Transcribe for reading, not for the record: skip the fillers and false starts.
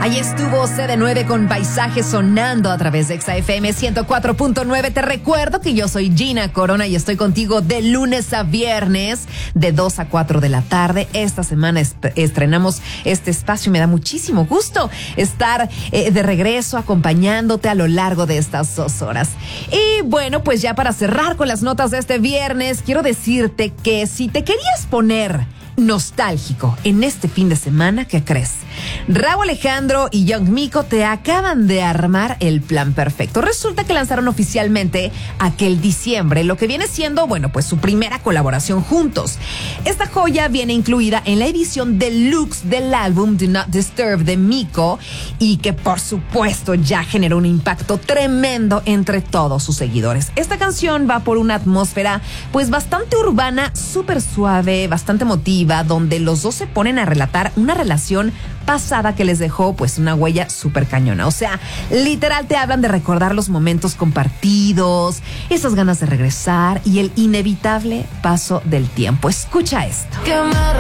Ahí estuvo CD9 con Paisaje sonando a través de XFM 104.9. Te recuerdo que yo soy Gina Corona y estoy contigo de lunes a viernes de 2 a 4 de la tarde. Esta semana estrenamos este espacio y me da muchísimo gusto estar de regreso acompañándote a lo largo de estas 2 horas. Y bueno, pues ya para cerrar con las notas de este viernes, quiero decirte que si te querías poner nostálgico en este fin de semana, ¿qué crees? Rauw Alejandro y Young Miko te acaban de armar el plan perfecto. Resulta que lanzaron oficialmente aquel diciembre lo que viene siendo, bueno, pues su primera colaboración juntos. Esta joya viene incluida en la edición deluxe del álbum Do Not Disturb de Miko y que por supuesto ya generó un impacto tremendo entre todos sus seguidores. Esta canción va por una atmósfera pues bastante urbana, súper suave, bastante emotiva, donde los dos se ponen a relatar una relación pasada que les dejó pues una huella súper cañona. O sea, literal te hablan de recordar los momentos compartidos, esas ganas de regresar y el inevitable paso del tiempo. Escucha esto.